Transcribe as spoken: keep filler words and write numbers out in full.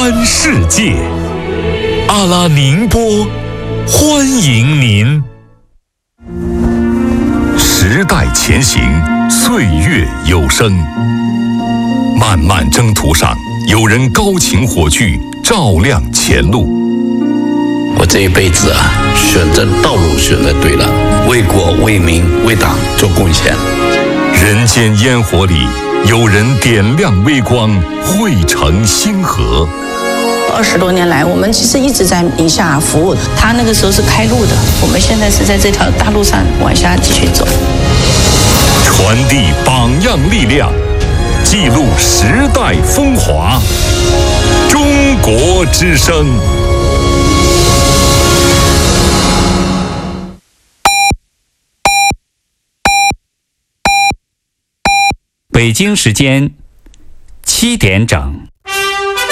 观世界，阿拉宁波欢迎您。时代前行，岁月有声。漫漫征途上，有人高擎火炬，照亮前路。 我这一辈子啊，选择道路选择对了，为国为民为党做贡献。 人间烟火里，有人点亮微光，汇成星河。 二十多年来，我们其实一直在宁夏服务。他那个时候是开路的，我们现在是在这条大路上往下继续走。 传递榜样力量，记录时代风华。中国之声。 北京时间七点整。